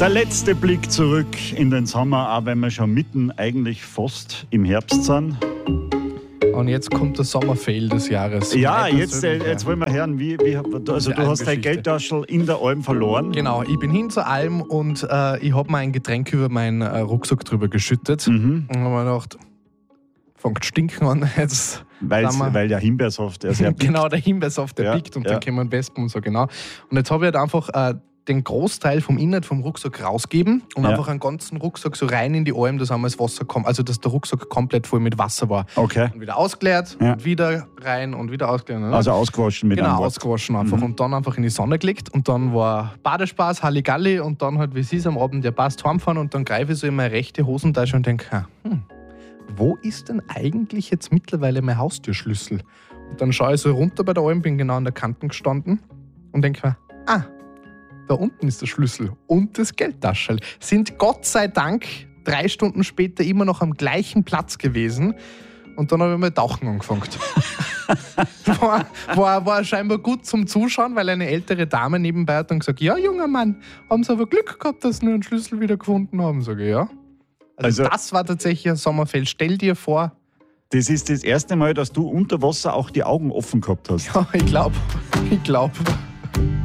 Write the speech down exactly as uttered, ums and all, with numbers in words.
Der letzte Blick zurück in den Sommer, auch wenn wir schon mitten eigentlich fast im Herbst sind. Und jetzt kommt der Sommerfail des Jahres. Ja, jetzt, äh, jetzt wollen wir hören, wie, wie also du hast dein Geldtaschel in der Alm verloren. Genau, ich bin hin zur Alm und äh, ich habe mir ein Getränk über meinen äh, Rucksack drüber geschüttet. Mhm. Und habe mir gedacht, fängt stinken an. Jetzt Weil's, wir, weil der Himbeersaft, der sehr biegt. Genau, der Himbeersaft, der ja, biegt und ja. dann kommen Wespen und so, genau. Und jetzt habe ich halt einfach äh, den Großteil vom Inhalt vom Rucksack rausgeben und Ja. einfach einen ganzen Rucksack so rein in die Alm, dass einmal das Wasser kommt, also dass der Rucksack komplett voll mit Wasser war. Okay. Und wieder ausgeleert Ja. und wieder rein und wieder ausgeleert. Ne? Also ausgewaschen mit Genau, einem Wort. ausgewaschen einfach Mhm. und dann einfach in die Sonne gelegt und dann war Badespaß, Halligalli und dann halt, wie es ist am Abend, der passt heimfahren und dann greife ich so in meine rechte Hosentasche und denke, hm, wo ist denn eigentlich jetzt mittlerweile mein Haustürschlüssel? Und dann schaue ich so runter bei der Alm, bin genau an der Kante gestanden und denke mir, ah, da unten ist der Schlüssel und das Geldtaschel. Sind Gott sei Dank drei Stunden später immer noch am gleichen Platz gewesen. Und dann habe ich mal Tauchen angefangen. war, war, war scheinbar gut zum Zuschauen, weil eine ältere Dame nebenbei hat dann gesagt, ja, junger Mann, haben Sie aber Glück gehabt, dass Sie nur einen Schlüssel wieder gefunden haben. Sage ich, ja. Also, Also- das war tatsächlich ein Sommerfeld. Stell dir vor, Das ist das erste Mal, dass du unter Wasser auch die Augen offen gehabt hast. ja, ich glaube, ich glaube.